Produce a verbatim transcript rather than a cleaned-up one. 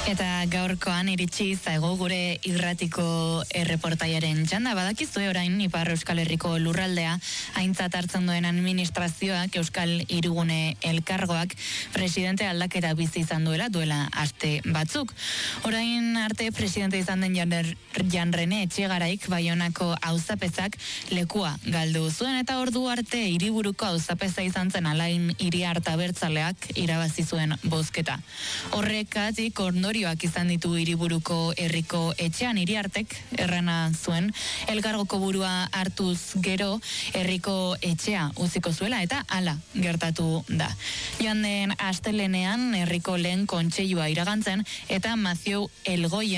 Eta gaurkoan iritsi zaigu gure irratiko erreportaiaren txanda. Badakizue orain Ipar Euskal Herriko lurraldea aintzat hartzen duen administrazioak Euskal Hirigune Elkargoak presidente aldaketa bizi izan duela duela aste batzuk. Orain arte presidente izan den Jan Rene Etxegaraik Baionako auzapezak lekua galdu zuen eta ordu arte hiriburuko auzapeza izan zen Alain Iriart abertzaleak irabazi zuen bozketa. Horrekatik ondorioak izan ditu hiriburuko herriko etxean. Iriartek errana zuen elkargoko burua hartuz gero herriko etxea utziko zuela eta hala gertatu da. Joan den astelenean herriko lehen kontseilua iragantzen eta Mathieu Elgoyen